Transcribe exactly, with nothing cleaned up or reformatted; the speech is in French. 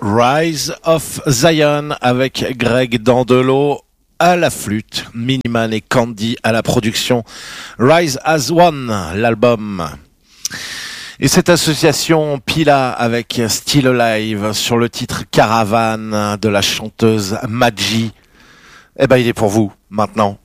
Rise of Zion avec Greg Dandelo à la flûte, Miniman et Candy à la production, Rise as One, l'album. Et cette association Pila avec Still Alive sur le titre Caravane de la chanteuse Madji, eh ben il est pour vous maintenant.